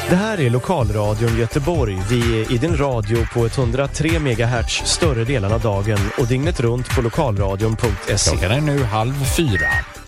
Det här är Lokalradion Göteborg. Vi är i din radio på 103 MHz större delen av dagen och dygnet runt på lokalradion.se. Klockan är nu 3:30.